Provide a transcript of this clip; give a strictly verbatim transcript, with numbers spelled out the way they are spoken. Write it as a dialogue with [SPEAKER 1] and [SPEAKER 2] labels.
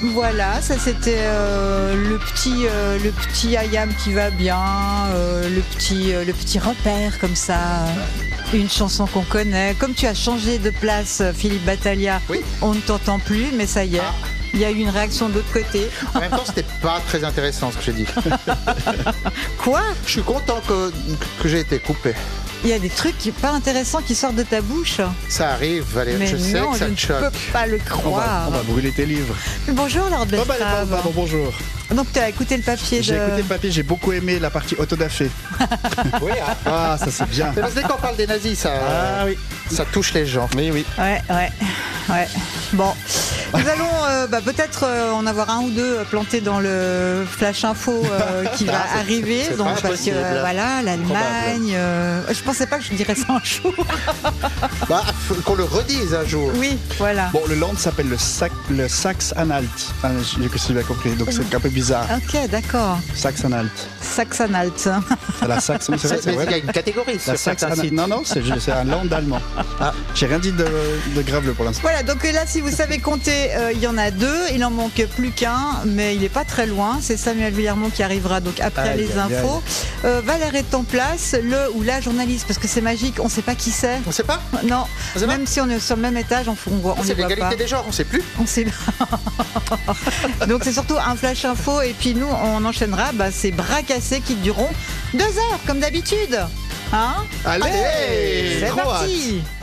[SPEAKER 1] Voilà, ça c'était euh, le petit euh, le petit Ayam qui va bien, euh, le petit euh, le petit repère comme ça, euh, une chanson qu'on connaît. Comme tu as changé de place, Philippe Battaglia,
[SPEAKER 2] Oui.
[SPEAKER 1] on ne t'entend plus, mais ça y est,
[SPEAKER 2] Ah.
[SPEAKER 1] il y a eu une réaction de l'autre côté.
[SPEAKER 2] En même temps, c'était pas très intéressant ce que j'ai dit.
[SPEAKER 1] Quoi?
[SPEAKER 2] Je suis content que, que j'ai été coupé.
[SPEAKER 1] Il y a des trucs qui- pas intéressants qui sortent de ta bouche.
[SPEAKER 2] Ça arrive, Valérie,
[SPEAKER 1] Mais
[SPEAKER 2] je sais
[SPEAKER 1] non,
[SPEAKER 2] que ça
[SPEAKER 1] je
[SPEAKER 2] te
[SPEAKER 1] ne
[SPEAKER 2] choque.
[SPEAKER 1] peux pas le
[SPEAKER 3] On va,
[SPEAKER 1] croire.
[SPEAKER 3] on va brûler tes livres.
[SPEAKER 1] Mais bonjour Lord
[SPEAKER 3] Oh, bah,
[SPEAKER 1] Bestrave.
[SPEAKER 3] bah, bah, bonjour.
[SPEAKER 1] Donc tu as écouté le papier
[SPEAKER 3] J'ai
[SPEAKER 1] de...
[SPEAKER 3] écouté le papier, j'ai beaucoup aimé la partie autodafé.
[SPEAKER 2] Oui, hein.
[SPEAKER 3] Ah, ça c'est bien.
[SPEAKER 2] C'est parce que dès qu'on parle des nazis, ça,
[SPEAKER 3] Ah oui.
[SPEAKER 2] ça touche les gens.
[SPEAKER 3] Oui, oui.
[SPEAKER 1] Ouais, ouais, ouais. Bon, nous allons euh, bah, peut-être euh, en avoir un ou deux euh, plantés dans le flash info euh, qui va
[SPEAKER 2] Ah, c'est-
[SPEAKER 1] arriver.
[SPEAKER 2] c'est
[SPEAKER 1] Donc
[SPEAKER 2] pas
[SPEAKER 1] parce que
[SPEAKER 2] possible.
[SPEAKER 1] euh, voilà, l'Allemagne. euh, je pensais pas que je dirais ça un jour.
[SPEAKER 2] Bah, faut qu'on le redise un jour.
[SPEAKER 1] Oui, voilà.
[SPEAKER 3] Bon, le land s'appelle le, sac, le Saxe-Anhalt. Enfin, je sais que si j'ai bien compris, donc c'est un peu bizarre.
[SPEAKER 1] Ok, d'accord.
[SPEAKER 3] Saxe-Anhalt.
[SPEAKER 1] Saxe-Anhalt.
[SPEAKER 3] C'est la Saxe, oui, c'est vrai,
[SPEAKER 2] C'est-
[SPEAKER 3] c'est
[SPEAKER 2] mais il y a
[SPEAKER 3] vrai.
[SPEAKER 2] une catégorie
[SPEAKER 3] La
[SPEAKER 2] sur certains
[SPEAKER 3] Saxe-Anhalt.
[SPEAKER 2] sites.
[SPEAKER 3] Non, non, c'est c'est un land allemand.
[SPEAKER 2] Ah.
[SPEAKER 3] J'ai rien dit de, de grave pour l'instant.
[SPEAKER 1] Voilà, donc là, si vous savez compter, euh, il y en a deux. Il en manque plus qu'un, mais il n'est pas très loin. C'est Samuel Villarmont qui arrivera donc après
[SPEAKER 3] Aïe,
[SPEAKER 1] les
[SPEAKER 3] aïe,
[SPEAKER 1] infos. Euh, Valère est en place, le ou la journaliste, parce que c'est magique, on ne sait pas qui c'est.
[SPEAKER 2] On sait pas.
[SPEAKER 1] Non,
[SPEAKER 2] On sait pas.
[SPEAKER 1] même si on est sur le même étage, on ne voit, on
[SPEAKER 2] C'est
[SPEAKER 1] les voit pas.
[SPEAKER 2] l'égalité des genres, on sait plus.
[SPEAKER 1] On sait Donc c'est surtout un flash info et puis nous on enchaînera bah, ces bras cassés qui dureront deux heures comme d'habitude. Hein
[SPEAKER 2] Allez,
[SPEAKER 1] c'est
[SPEAKER 2] trop hâte.
[SPEAKER 1] parti.